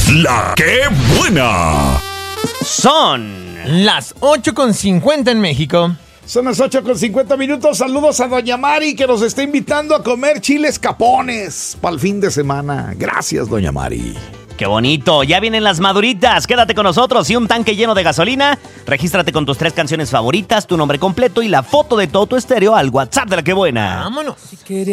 La que buena. Son las 8:50 en México. Son las 8:50. Saludos a doña Mari, que nos está invitando a comer chiles capones para el fin de semana. Gracias, doña Mari. ¡Qué bonito! Ya vienen las maduritas. Quédate con nosotros y un tanque lleno de gasolina. Regístrate con tus 3 canciones favoritas, tu nombre completo y la foto de todo tu estéreo al WhatsApp de La Que Buena. Vámonos.